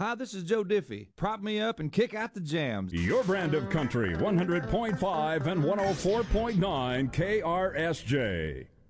Hi, this is Joe Diffie. Prop me up and kick out the jams. Your brand of country, 100.5 and 104.9 KRSJ.